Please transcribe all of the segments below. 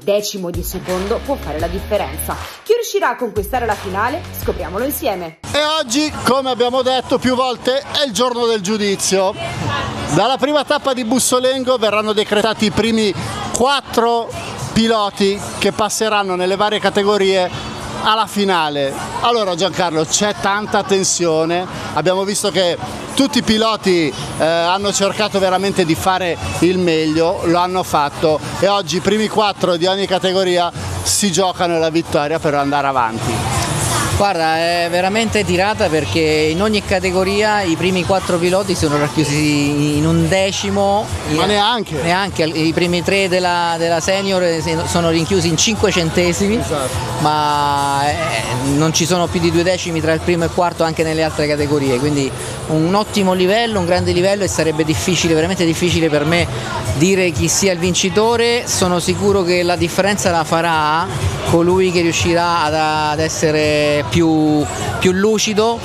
decimo di secondo può fare la differenza. Chi riuscirà a conquistare la finale? Scopriamolo insieme. E oggi, come abbiamo detto più volte, è il giorno del giudizio. Dalla prima tappa di Bussolengo verranno decretati i primi 4 piloti che passeranno nelle varie categorie alla finale. Allora Giancarlo, c'è tanta tensione, abbiamo visto che tutti i piloti hanno cercato veramente di fare il meglio, lo hanno fatto e oggi i primi 4 di ogni categoria si giocano la vittoria per andare avanti. Guarda, è veramente tirata perché in ogni categoria i primi 4 piloti sono racchiusi in un decimo. Ma neanche i primi 3 della senior sono rinchiusi in 5 centesimi. Esatto. Ma non ci sono più di 2 decimi tra il primo e il quarto anche nelle altre categorie, quindi un ottimo livello, un grande livello, e sarebbe difficile, veramente difficile per me dire chi sia il vincitore. Sono sicuro che la differenza la farà colui che riuscirà ad essere più lucido,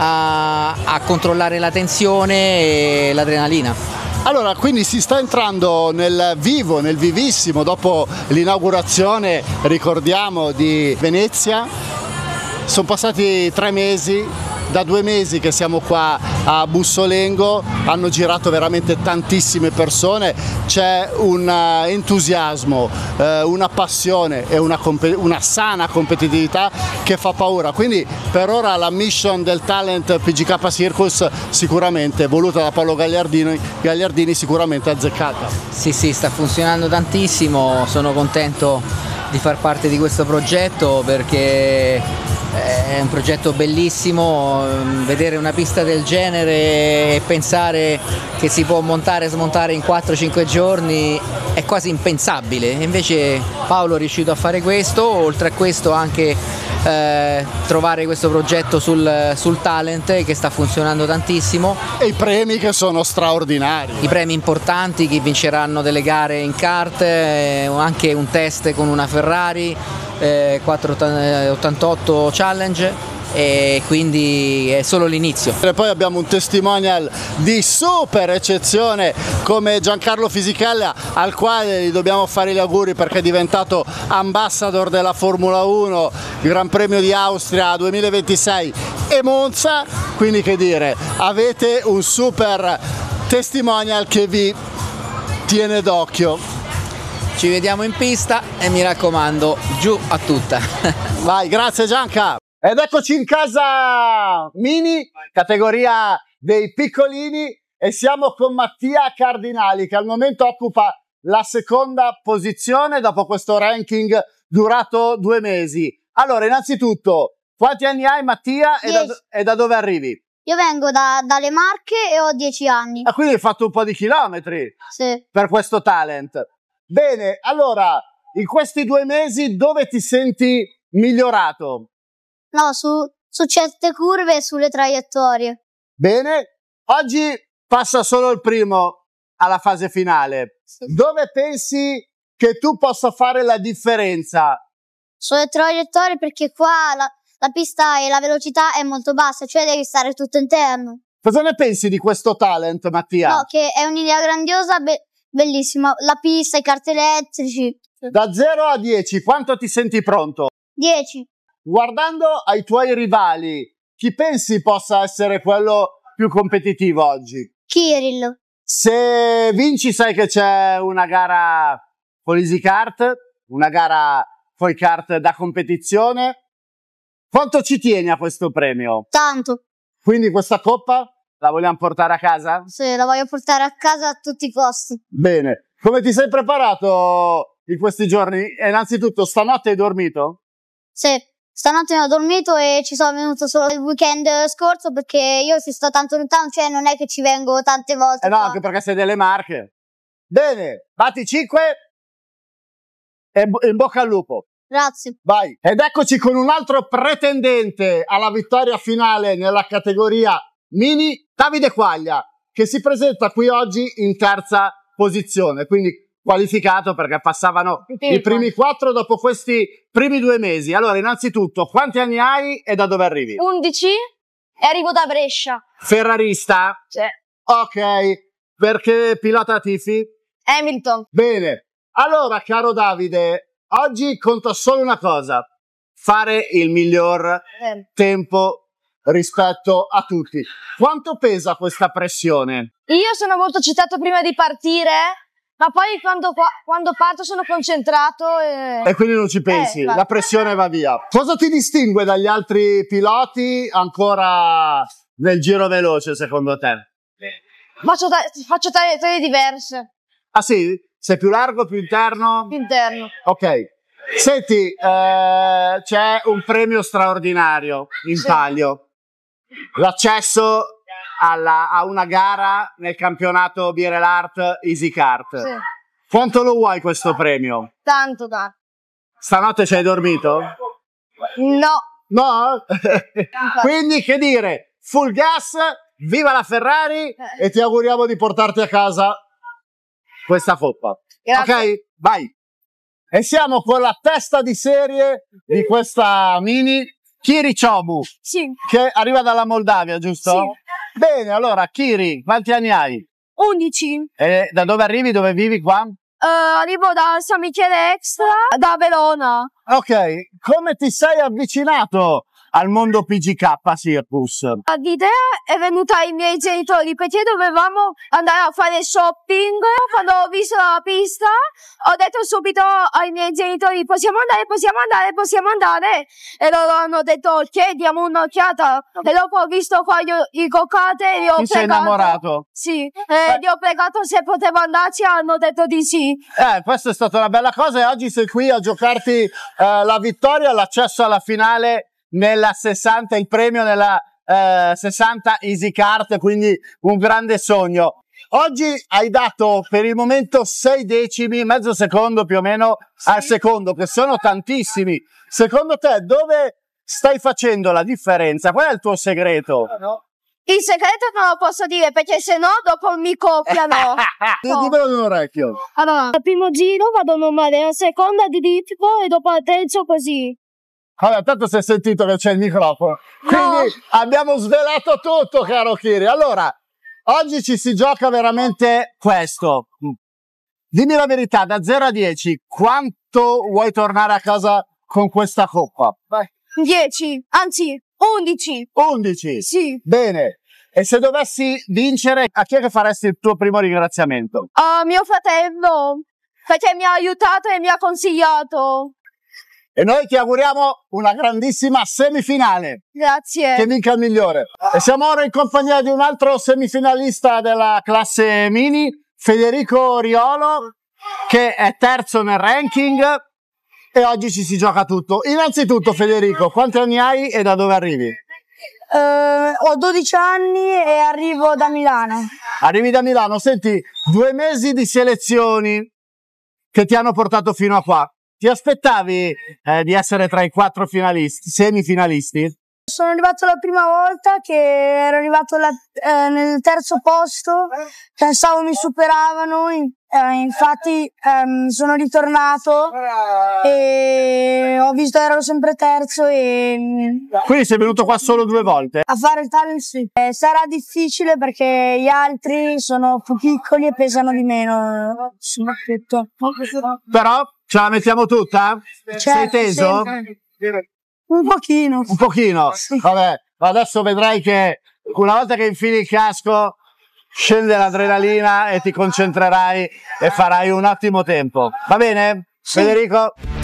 a controllare la tensione e l'adrenalina. Allora, quindi si sta entrando nel vivo, nel vivissimo, dopo l'inaugurazione, ricordiamo, di Venezia. Sono passati 3 mesi, da 2 mesi che siamo qua a Bussolengo, hanno girato veramente tantissime persone, c'è un entusiasmo, una passione e una sana competitività che fa paura, quindi per ora la mission del talent PGK Circus sicuramente voluta da Paolo Gagliardini sicuramente azzeccata. Sì, sta funzionando tantissimo, sono contento di far parte di questo progetto perché è un progetto bellissimo. Vedere una pista del genere e pensare che si può montare e smontare in 4-5 giorni è quasi impensabile, invece Paolo è riuscito a fare questo. Oltre a questo anche trovare questo progetto sul talent che sta funzionando tantissimo, e i premi che sono straordinari, i premi importanti, che vinceranno delle gare in kart, anche un test con una Ferrari 488 Challenge, e quindi è solo l'inizio. E poi abbiamo un testimonial di super eccezione come Giancarlo Fisichella, al quale gli dobbiamo fare gli auguri perché è diventato ambassador della Formula 1, Gran Premio di Austria 2026 e Monza, quindi che dire, avete un super testimonial che vi tiene d'occhio. Ci vediamo in pista e mi raccomando, giù a tutta. Vai, grazie Gianca. Ed eccoci in casa mini, categoria dei piccolini, e siamo con Mattia Cardinali che al momento occupa la seconda posizione dopo questo ranking durato 2 mesi. Allora, innanzitutto, quanti anni hai Mattia e da dove arrivi? Io vengo dalle Marche e ho 10 anni. Ah, quindi hai fatto un po' di chilometri? Sì. Per questo talent. Bene, allora, in questi 2 mesi dove ti senti migliorato? No, su certe curve e sulle traiettorie. Bene, oggi passa solo il primo alla fase finale. Sì. Dove pensi che tu possa fare la differenza? Sulle traiettorie, perché qua la pista e la velocità è molto bassa, cioè devi stare tutto interno. Cosa ne pensi di questo talent, Mattia? No, che è un'idea grandiosa, bellissima. La pista, i kart elettrici. Da 0 a 10, quanto ti senti pronto? 10. Guardando ai tuoi rivali, chi pensi possa essere quello più competitivo oggi? Kirill. Se vinci sai che c'è una gara con Easy Kart, una gara con i kart da competizione. Quanto ci tieni a questo premio? Tanto. Quindi questa coppa la vogliamo portare a casa? Sì, la voglio portare a casa a tutti i costi. Bene. Come ti sei preparato in questi giorni? Innanzitutto, stanotte hai dormito? Sì. Stanotte non ho dormito e ci sono venuto solo il weekend scorso perché io si sto tanto lontano, cioè non è che ci vengo tante volte. No, anche perché sei delle Marche. Bene, batti 5 e in bocca al lupo. Grazie. Vai. Ed eccoci con un altro pretendente alla vittoria finale nella categoria mini, Davide Quaglia, che si presenta qui oggi in terza posizione, quindi qualificato perché passavano i primi 4 dopo questi primi 2 mesi. Allora, innanzitutto, quanti anni hai e da dove arrivi? 11 e arrivo da Brescia. Ferrarista? Sì. Ok, perché pilota tifi? Hamilton. Bene, allora caro Davide, Oggi conta solo una cosa: fare il miglior tempo rispetto a tutti. Quanto pesa questa pressione? Io sono molto eccitato prima di partire, ma poi quando parto sono concentrato E quindi non ci pensi, la pressione va via. Cosa ti distingue dagli altri piloti ancora nel giro veloce, secondo te? Faccio taglie diverse. Ah sì? Sei più largo, più interno? Interno. Ok. Senti, c'è un premio straordinario in palio. L'accesso a una gara nel campionato Birel Art Easy Kart. Sì. Quanto lo vuoi questo premio? Tanto. Stanotte ci hai dormito? No. No? Quindi che dire, full gas, viva la Ferrari e ti auguriamo di portarti a casa questa coppa. Grazie. Ok? Vai! E siamo con la testa di serie di questa Mini, Kiri Chobu, Sì. che arriva dalla Moldavia, giusto? Sì. Bene, allora Kiri, quanti anni hai? 11. E da dove arrivi? Dove vivi qua? Arrivo da San Michele Extra, da Verona. Ok, come ti sei avvicinato al mondo PGK Circus? L'idea è venuta ai miei genitori perché dovevamo andare a fare shopping. Quando ho visto la pista ho detto subito ai miei genitori possiamo andare, e loro hanno detto ok, diamo un'occhiata, e dopo ho visto qua i go-kart e li ho Ti sei pregato. innamorato? Sì, li ho pregato se potevo andarci, hanno detto di sì. Questa è stata una bella cosa e oggi sei qui a giocarti la vittoria, l'accesso alla finale nella 60, il premio nella 60 Easy Kart, quindi un grande sogno. Oggi hai dato per il momento 6 decimi, mezzo secondo più o meno al secondo, che sono tantissimi. Secondo te dove stai facendo la differenza? Qual è il tuo segreto? Il segreto non lo posso dire perché sennò dopo mi copiano. Dimmelo in un orecchio. Allora, al primo giro vado normale, al secondo adrittico e dopo al terzo così. Allora, tanto si è sentito che c'è il microfono. Quindi abbiamo svelato tutto, caro Kiri. Allora, oggi ci si gioca veramente questo. Dimmi la verità, da 0 a 10, quanto vuoi tornare a casa con questa coppa? Vai. 10, anzi 11. 11? Sì. Bene. E se dovessi vincere, a chi è che faresti il tuo primo ringraziamento? A mio fratello, perché mi ha aiutato e mi ha consigliato. E noi ti auguriamo una grandissima semifinale. Grazie. Che vinca il migliore. E siamo ora in compagnia di un altro semifinalista della classe Mini, Federico Riolo, che è terzo nel ranking e oggi ci si gioca tutto. Innanzitutto, Federico, quanti anni hai e da dove arrivi? Ho 12 anni e arrivo da Milano. Arrivi da Milano, senti, 2 mesi di selezioni che ti hanno portato fino a qua. Ti aspettavi di essere tra i 4 semifinalisti? Sono arrivato la prima volta che ero arrivato nel terzo posto, pensavo mi superavano, infatti sono ritornato e ho visto che ero sempre terzo e Quindi sei venuto qua solo 2 volte? a fare il talent sì. Sarà difficile perché gli altri sono più piccoli e pesano di meno, soprattutto. Però ce la mettiamo tutta? Sei teso? Un pochino. Un pochino? Sì. Vabbè, adesso vedrai che una volta che infili il casco scende l'adrenalina e ti concentrerai e farai un ottimo tempo. Va bene? Sì. Federico?